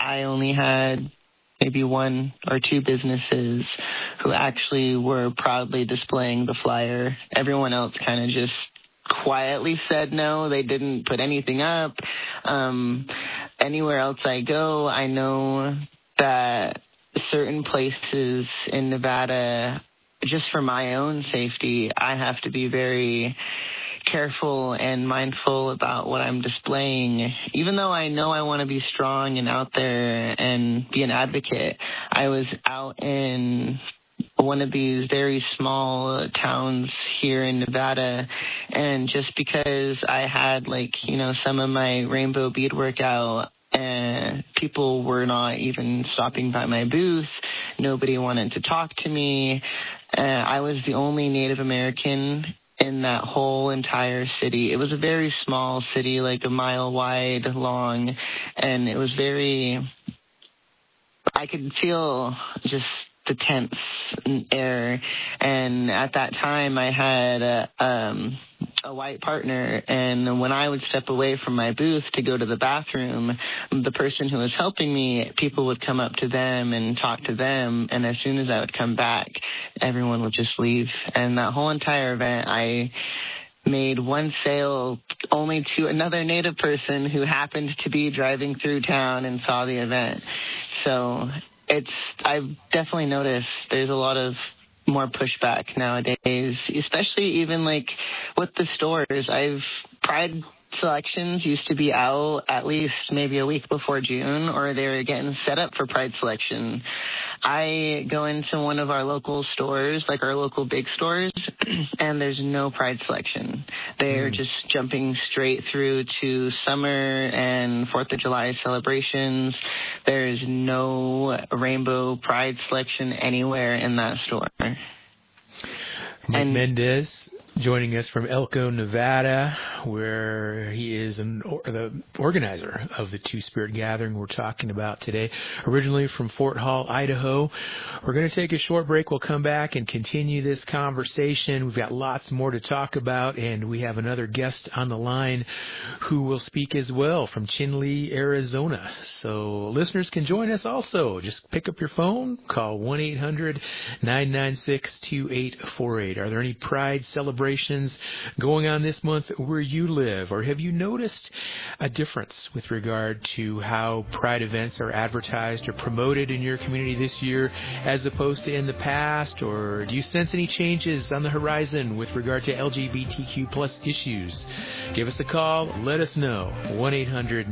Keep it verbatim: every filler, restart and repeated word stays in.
I only had maybe one or two businesses who actually were proudly displaying the flyer. Everyone else kind of just quietly said no. They didn't put anything up. Um, anywhere else I go, I know that certain places in Nevada, just for my own safety, I have to be very careful and mindful about what I'm displaying. Even though I know I want to be strong and out there and be an advocate, I was out in one of these very small towns here in Nevada, and just because I had, like, you know, some of my rainbow beadwork out, and people were not even stopping by my booth, nobody wanted to talk to me. Uh, I was the only Native American in that whole entire city. It was a very small city, like a mile wide, long, and it was very, I could feel just the tense air. And at that time, I had a, um, a white partner, and when I would step away from my booth to go to the bathroom, the person who was helping me, people would come up to them and talk to them, and as soon as I would come back, everyone would just leave. And that whole entire event, I made one sale only to another Native person who happened to be driving through town and saw the event. So it's, I've definitely noticed there's a lot of more pushback nowadays, especially even like with the stores. I've Pride selections used to be out at least maybe a week before June, or they were getting set up for Pride selection. I go into one of our local stores, like our local big stores, and there's no Pride selection. They're mm. just jumping straight through to summer and Fourth of July celebrations. There's no rainbow Pride selection anywhere in that store. Mike and, Mendez joining us from Elko, Nevada, where he is an, or, the organizer of the Two-Spirit Gathering we're talking about today, originally from Fort Hall, Idaho. We're going to take a short break. We'll come back and continue this conversation. We've got lots more to talk about, and we have another guest on the line who will speak as well from Chinle, Arizona. So listeners can join us also. Just pick up your phone, call one eight hundred nine nine six two eight four eight. Are there any Pride celebrations going on this month where you live, or have you noticed a difference with regard to how Pride events are advertised or promoted in your community this year as opposed to in the past? Or do you sense any changes on the horizon with regard to L G B T Q plus issues? Give us a call. Let us know. one eight hundred